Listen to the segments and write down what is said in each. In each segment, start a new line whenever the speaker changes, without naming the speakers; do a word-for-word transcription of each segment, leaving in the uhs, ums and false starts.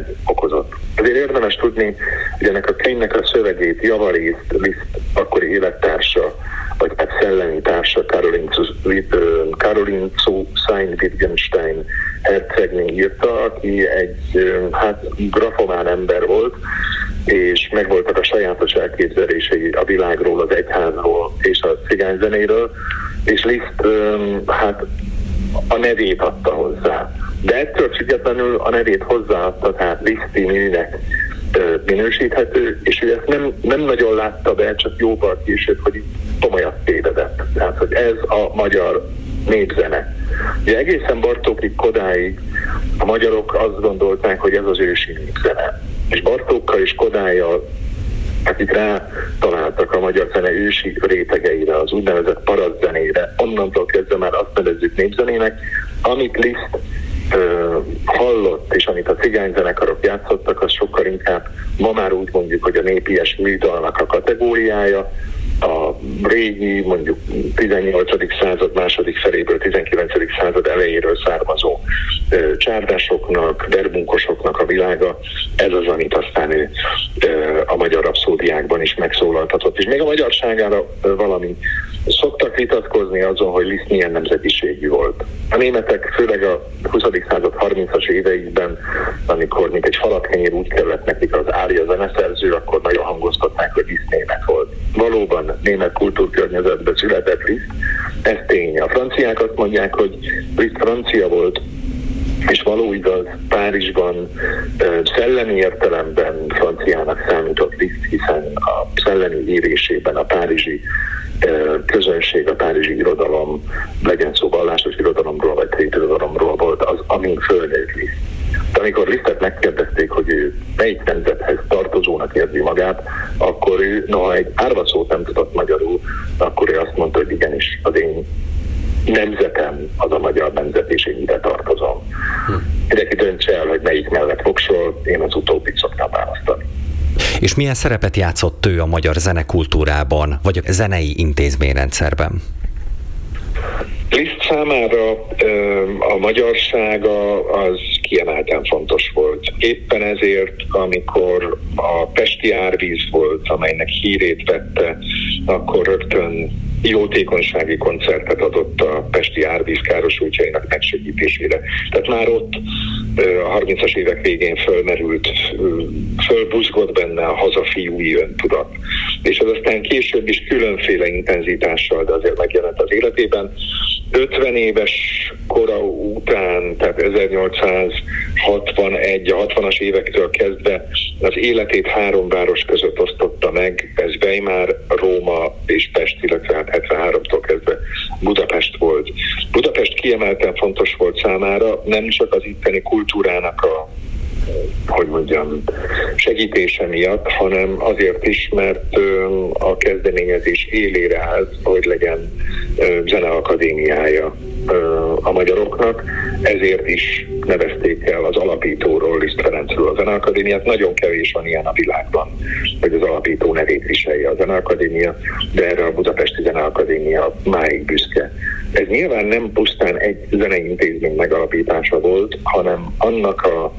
ez okozott. Azért érdemes tudni, hogy ennek a könyvnek a szövegét javarészt Liszt akkori élettársa, vagy hát szellemi társa Caroline zu Sayn-Wittgenstein hercegné írta, aki egy hát grafomán ember volt, és megvoltak a sajátos elképzelései a világról, az egyházról és a cigányzenéről, és Liszt hát a nevét adta hozzá. De ettől függetlenül a nevét hozzáadta, tehát Liszti műnek minősíthető, és ő ezt nem, nem nagyon látta be, csak jóval később, hogy komolyat tévedett. Tehát, hogy ez a magyar népzene. Ugye egészen Bartókig, Kodályig a magyarok azt gondolták, hogy ez az ősi népzene. És Bartókkal és Kodállyal, akik rá találtak a magyar zene ősi rétegeire, az úgynevezett paradzenére, onnantól kezdve már azt nevezzük népzenének, amit Liszt uh, hallott, és amit a cigányzenekarok játszottak, az sokkal inkább ma már úgy mondjuk, hogy a népies műdalnak a kategóriája, a régi, mondjuk tizennyolcadik század második feléből tizenkilencedik század elejéről származó ö, csárdásoknak, verbunkosoknak a világa, ez az, amit aztán ő ö, a magyar rapszódiákban is megszólaltatott. És még a magyarságára ö, valami. Szoktak vitatkozni azon, hogy Liszt milyen nemzetiségű volt. A németek főleg a huszadik század harmincas éveiben, amikor mint egy falakhenyér úgy kellett nekik az ária zeneszerző, akkor nagyon hangoztatták, hogy Liszt német volt. Valóban német kultúrkörnyezetben született Liszt, ez tény. A franciák azt mondják, hogy Liszt francia volt, és való igaz, Párizsban szellemi értelemben franciának számított Liszt, hiszen a szellemi írésében a párizsi közönség, a párizsi irodalom, legyen szó vallásos irodalomról, vagy tétirodalomról volt az, amin fölnőtt Liszt. De amikor Lisztet megkérdezték, hogy ő melyik nemzethez tartozónak érzi magát, akkor ő, noha egy árva szót nem tudott magyarul, akkor ő azt mondta, hogy igenis, az én nemzetem az a magyar nemzet, és én ide tartozom. Hm. Mindenki döntse el, hogy melyik mellett voksol, én az utóbbit szoktam választani.
És milyen szerepet játszott ő a magyar zenekultúrában, vagy a zenei intézményrendszerben?
Liszt számára a magyarsága az kiemelten fontos volt. Éppen ezért, amikor a pesti árvíz volt, amelynek hírét vette, akkor rögtön jótékonysági koncertet adott a pesti árvíz károsultjainak megsegítésére. Tehát már ott a harmincas évek végén fölmerült, fölbuzgott benne a hazafiúi öntudat. És az aztán később is különféle intenzitással, de azért megjelent az életében. ötven éves kora után, tehát ezernyolcszázhatvanegy, a hatvanas évektől kezdve az életét három város között osztotta meg, ez Weimar, Róma és Pest, illetve hát hetvenháromtól kezdve Budapest volt. Budapest kiemelten fontos volt számára, nem csak az itteni kultúrának a hogy mondjam, segítése miatt, hanem azért is, mert a kezdeményezés élére állt, hogy legyen zeneakadémiája a magyaroknak, ezért is nevezték el az alapítóról, Liszt Ferencről a Zeneakadémiát. Nagyon kevés van ilyen a világban, hogy az alapító nevét viselje a Zeneakadémia, de erre a Budapesti Zeneakadémia máig büszke. Ez nyilván nem pusztán egy zenei intézmény megalapítása volt, hanem annak a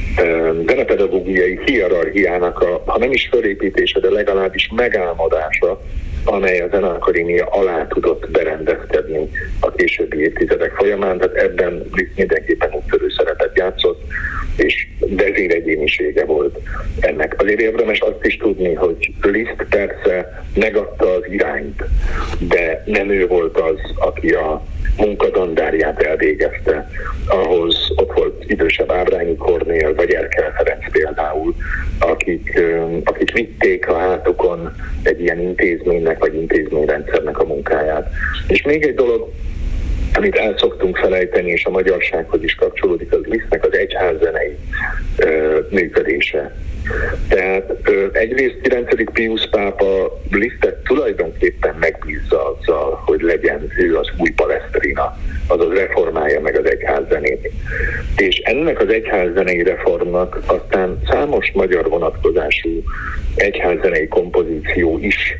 zenepedagógiai hierarchiának a, ha nem is fölépítése, de legalábbis megálmodása, amely a Zeneakadémia alá tudott berendezkedni a későbbi évtizedek folyamán, tehát ebben Liszt mindenképpen úttörő szerepet játszott, és vezéregyénisége volt ennek. Azért érdemes azt is tudni, hogy Liszt persze megadta az irányt, de nem ő volt az, aki a munkadandárját elvégezte. Ahhoz ott volt idősebb Ábrányi Kornél, vagy Erkel Ferenc például, akik, akik vitték a hátukon egy ilyen intézménynek, vagy intézményrendszernek a munkáját. És még egy dolog, amit el szoktunk felejteni, és a magyarsághoz is kapcsolódik, az Lisztnek az egyházzenei ö, működése. Tehát ö, egyrészt kilencedik Piusz pápa Lisztet tulajdonképpen megbízza azzal, hogy legyen ő az új Palestrina, azaz reformálja meg az egyházzenét. És ennek az egyházzenei reformnak aztán számos magyar vonatkozású egyházzenei kompozíció is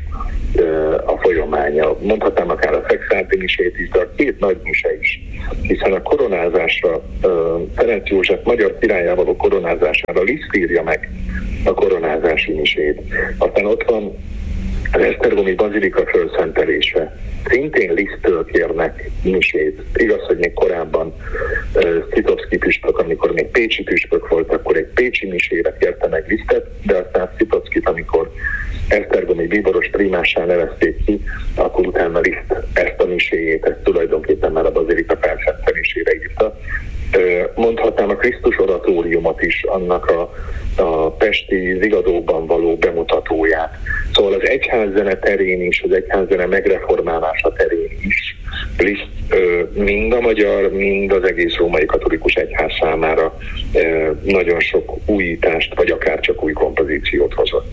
a folyamánya. Mondhatnám akár a Szekszárdi misét is, de a két nagy mise is. Hiszen a koronázásra, Ferenc József magyar királyá való koronázására Liszt írja meg a koronázási misét. Aztán ott van az esztergomi bazilika fölszentelése. Szintén Liszttől kérnek misét. Igaz, hogy még korábban uh, Szitovszky püspök, amikor még pécsi püspök volt, akkor egy pécsi misére kérte meg Lisztet, de aztán Szitovszkyt, amikor esztergomi bíboros primássá nevezték ki, akkor utána Liszt ezt a miséjét, ezt tulajdonképpen már a bazilika felszentelésére írta. Mondhatnám a Krisztus oratóriumot is, annak a, a pesti Zigadóban való bemutatóját. Szóval az egyházzene terén is, az egyházzene megreformálása terén is Liszt mind a magyar, mind az egész római katolikus egyház számára nagyon sok újítást, vagy akár csak új kompozíciót hozott.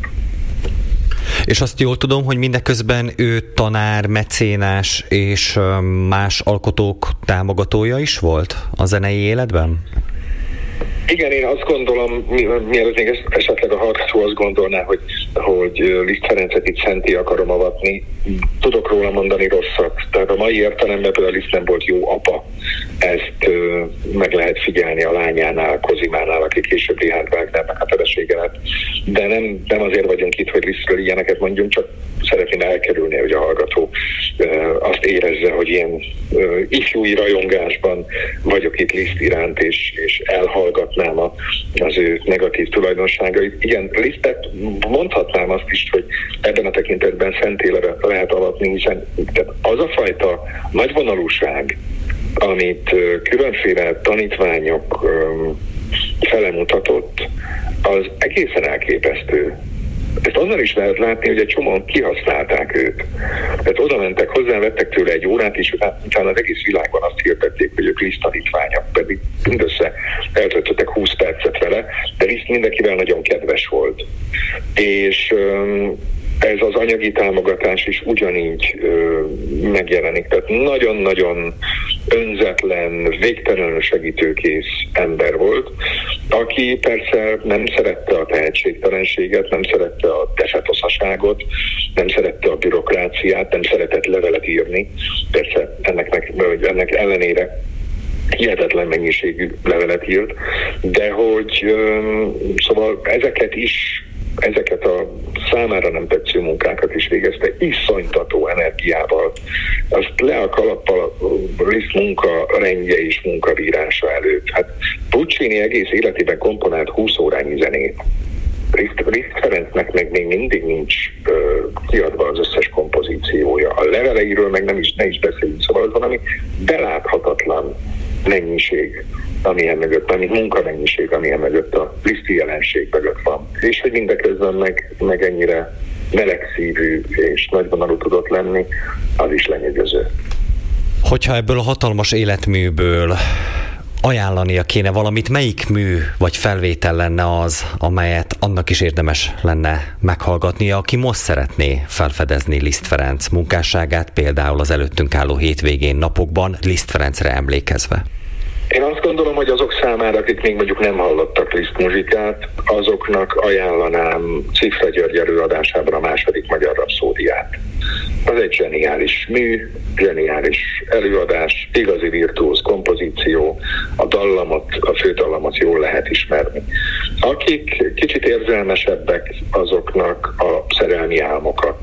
És azt jól tudom, hogy mindeközben ő tanár, mecénás és más alkotók támogatója is volt a zenei életben?
Igen, én azt gondolom, mielőtt még esetleg a hallgató azt gondolná, hogy, hogy Liszt Ferencet itt szenté akarom avatni, tudok róla mondani rosszat. Tehát a mai értelemben például Liszt nem volt jó apa. Ezt ö, meg lehet figyelni a lányánál, Kozimánál, aki később Richard Wagnernek a felesége lett. De nem, nem azért vagyunk itt, hogy Lisztről ilyeneket mondjunk, csak szeretném elkerülni, hogy a hallgató ö, azt érezze, hogy ilyen ö, ifjúi rajongásban vagyok itt Liszt iránt, és, és elhallgatnám a, az ő negatív tulajdonságait. Igen, Lisztet mondhatnám azt is, hogy ebben a tekintetben szenté lehet avatni, hiszen az a fajta nagyvonalúság, amit különféle tanítványok felemutatott, az egészen elképesztő. Ezt azzal is lehet látni, hogy egy csomóan kihasználták őt. Tehát oda mentek hozzá, vettek tőle egy órát, és utána az egész világban azt hirdették, hogy ők Liszt tanítványok, pedig mindössze eltöltöttek húsz percet vele, de Liszt mindenkivel nagyon kedves volt. És ez az anyagi támogatás is ugyanígy ö, megjelenik. Tehát nagyon-nagyon önzetlen, végtelenül segítőkész ember volt, aki persze nem szerette a tehetségtelenséget, nem szerette a desetoszaságot, nem szerette a bürokráciát, nem szeretett levelet írni. Persze ennek, ennek ellenére hihetetlen mennyiségű levelet írt, de hogy ö, szóval ezeket is ezeket a számára nem tetsző munkákat is végezte, iszonytató energiával. Azt le a kalappal a Liszt munka rendje és munkavírása előtt. Hát Puccini egész életében komponált húsz órányi zenét. Liszt, Liszt Ferencnek meg még mindig nincs uh, kiadva az összes kompozíciója. A leveleiről meg nem is, ne is beszéljünk, szóval az valami beláthatatlan mennyiség, amilyen mögött, ami munkamennyiség, amilyen mögött a Liszti jelenség mögött van. És hogy mindeközben meg, meg ennyire melegszívű és nagyvonalú tudott lenni, az is lenyűgöző.
Hogyha ebből a hatalmas életműből ajánlania kéne valamit, melyik mű vagy felvétel lenne az, amelyet annak is érdemes lenne meghallgatnia, aki most szeretné felfedezni Liszt Ferenc munkásságát, például az előttünk álló hétvégén, napokban Liszt Ferencre emlékezve?
Én azt gondolom, hogy azok számára, akik még mondjuk nem hallottak Liszt muzsikát, azoknak ajánlanám Cifra György előadásában a második magyar rapszódiát. Az egy zseniális mű, zseniális előadás, igazi virtuóz kompozíció, a dallamot, a fődallamot jól lehet ismerni. Akik kicsit érzelmesebbek, azoknak a szerelmi álmokat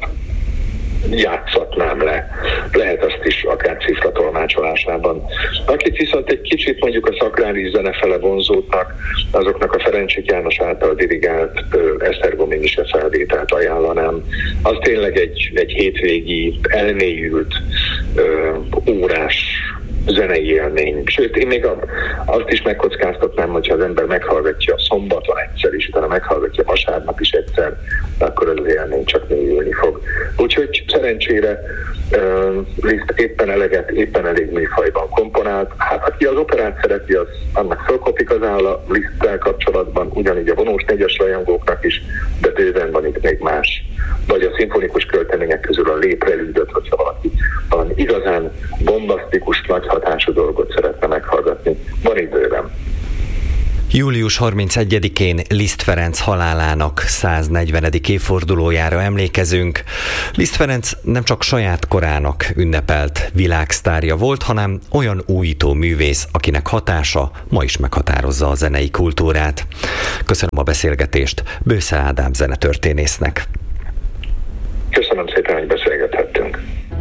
játszatnám le. Lehet azt is akár cifra tolmácsolásában. Akik viszont egy kicsit mondjuk a szakrális zene fele vonzódnak, azoknak a Ferencsik János által dirigált esztergomi mise felvételt ajánlanám. Az tényleg egy, egy hétvégi, elmélyült ö, órás zenei élmény. Sőt, én még azt is megkockáztatnám, hogyha az ember meghallgatja szombaton egyszer, és utána meghallgatja vasárnap is egyszer, akkor az élmény csak mélyülni fog. Úgyhogy szerencsére uh, Liszt éppen eleget, éppen elég műfajban komponált. Hát aki az operát szereti, az annak fölkopik az álla Liszttel kapcsolatban, ugyanígy a vonós négyes rajongóknak is, de bőven van itt még más. Vagy a szimfonikus költemények közül a Léprelűdöt, hogyha valaki valami igazán bombasztikus, nagy hatású dolgot szeretne meghallgatni. Van időben.
július harmincegyedikén Liszt Ferenc halálának száznegyvenedik évfordulójára emlékezünk. Liszt Ferenc nem csak saját korának ünnepelt világsztárja volt, hanem olyan újító művész, akinek hatása ma is meghatározza a zenei kultúrát. Köszönöm a beszélgetést Bősze Ádám zenetörténésznek.
Köszönöm szépen, hogy beszélgethettünk.